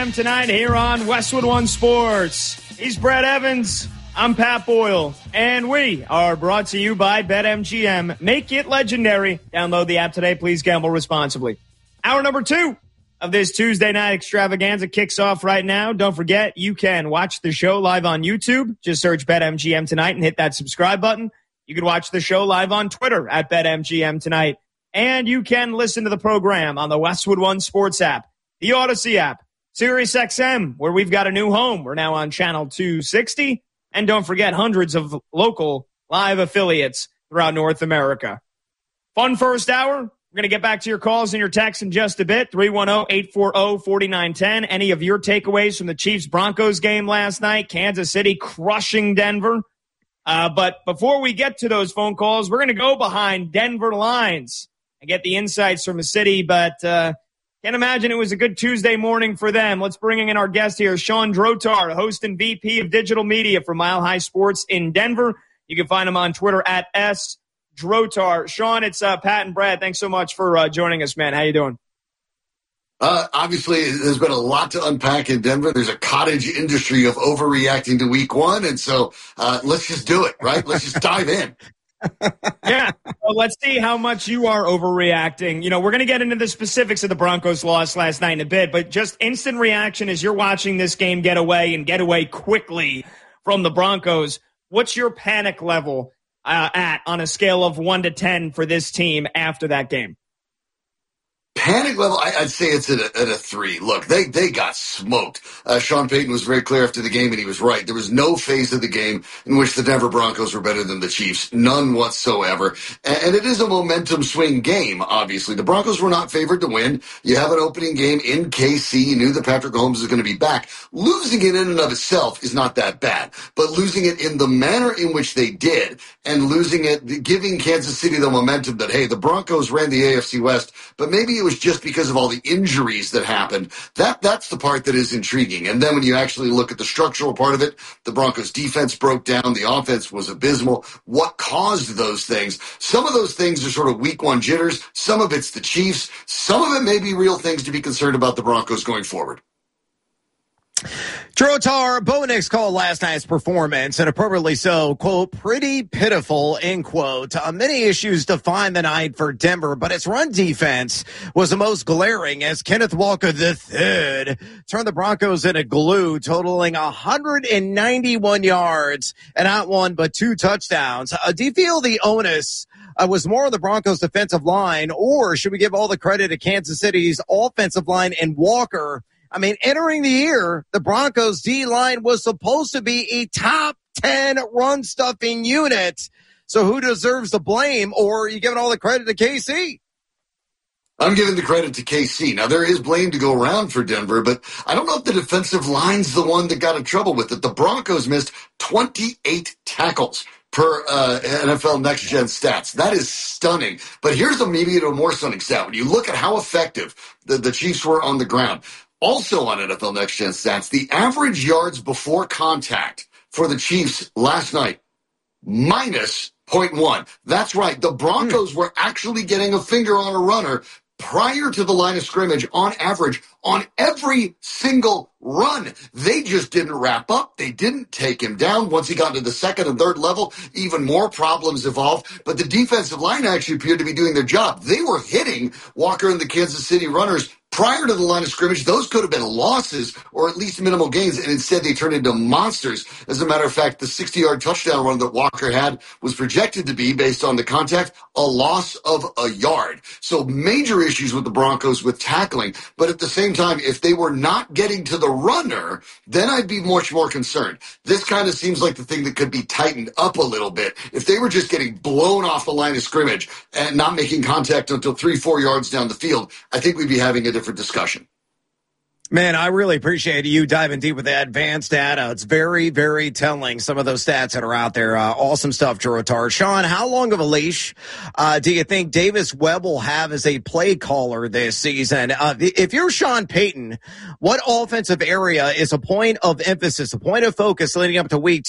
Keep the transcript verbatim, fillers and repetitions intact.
Tonight here on Westwood One Sports. He's Brad Evans. I'm Pat Boyle. And we are brought to you by BetMGM. Make it legendary. Download the app today. Please gamble responsibly. Hour number two of this Tuesday night extravaganza kicks off right now. Don't forget, you can watch the show live on YouTube. Just search BetMGM Tonight and hit that subscribe button. You can watch the show live on Twitter at BetMGM Tonight. And you can listen to the program on the Westwood One Sports app, the Odyssey app, Sirius X M, where we've got a new home. We're now on channel two sixty. And don't forget, hundreds of local live affiliates throughout North America. Fun first hour. We're going to get back to your calls and your texts in just a bit. three one zero, eight four zero, four nine one zero. Any of your takeaways from the Chiefs-Broncos game last night? Kansas City crushing Denver. Uh, but before we get to those phone calls, we're going to go behind Denver lines and get the insights from the city. But uh can't imagine it was a good Tuesday morning for them. Let's bring in our guest here, Sean Drotar, host and V P of digital media for Mile High Sports in Denver. You can find him on Twitter at S Drotar. Sean, it's uh, Pat and Brad. Thanks so much for uh, joining us, man. How you doing? Uh, obviously, there's been a lot to unpack in Denver. There's a cottage industry of overreacting to week one, and so uh, let's just do it, right? Let's just dive in. Yeah, well, let's see how much you are overreacting. You know, we're going to get into the specifics of the Broncos' loss last night in a bit, but just instant reaction as you're watching this game get away and get away quickly from the Broncos. What's your panic level uh, at on a scale of one to ten for this team after that game? Panic level, I, I'd say it's at a, at a three. Look, they they got smoked. Uh, Sean Payton was very clear after the game, and he was right. There was no phase of the game in which the Denver Broncos were better than the Chiefs. None whatsoever. And, and it is a momentum swing game, obviously. The Broncos were not favored to win. You have an opening game in K C. You knew that Patrick Mahomes was going to be back. Losing it in and of itself is not that bad. But losing it in the manner in which they did, and losing it, giving Kansas City the momentum that, hey, the Broncos ran the A F C West, but maybe it was just because of all the injuries that happened. That that's the part that is intriguing. And then when you actually look at the structural part of it, the Broncos defense broke down. The offense was abysmal. What caused those things? Some of those things are sort of week one jitters. Some of it's the Chiefs. Some of it may be real things to be concerned about the Broncos going forward. Drotar, Bo Nix called last night's performance, and appropriately so, quote, pretty pitiful, end quote. Uh, many issues define the night for Denver, but its run defense was the most glaring as Kenneth Walker the third turned the Broncos into glue, totaling one hundred ninety-one yards and not one but two touchdowns. Uh, do you feel the onus uh, was more on the Broncos' defensive line, or should we give all the credit to Kansas City's offensive line and Walker? I mean, entering the year, the Broncos D-line was supposed to be a top ten run-stuffing unit. So who deserves the blame, or are you giving all the credit to K C? I'm giving the credit to K C. Now, there is blame to go around for Denver, but I don't know if the defensive line's the one that got in trouble with it. The Broncos missed twenty-eight tackles per uh, N F L Next Gen stats. That is stunning. But here's a maybe a more stunning stat. When you look at how effective the, the Chiefs were on the ground, also on N F L Next Gen stats, the average yards before contact for the Chiefs last night, minus zero point one. That's right. The Broncos mm. were actually getting a finger on a runner prior to the line of scrimmage on average on every single run. They just didn't wrap up. They didn't take him down. Once he got to the second and third level, even more problems evolved. But the defensive line actually appeared to be doing their job. They were hitting Walker and the Kansas City runners prior to the line of scrimmage. Those could have been losses or at least minimal gains, and instead they turned into monsters. As a matter of fact, the sixty-yard touchdown run that Walker had was projected to be, based on the contact, a loss of a yard. So major issues with the Broncos with tackling, but at the same time, if they were not getting to the runner, then I'd be much more concerned. This kind of seems like the thing that could be tightened up a little bit. If they were just getting blown off the line of scrimmage and not making contact until three, four yards down the field, I think we'd be having a different discussion. Man, I really appreciate you diving deep with that advanced data. It's very, very telling, some of those stats that are out there. Uh, awesome stuff, Drotar. Sean, how long of a leash uh, do you think Davis Webb will have as a play caller this season? Uh, if you're Sean Payton, what offensive area is a point of emphasis, a point of focus leading up to week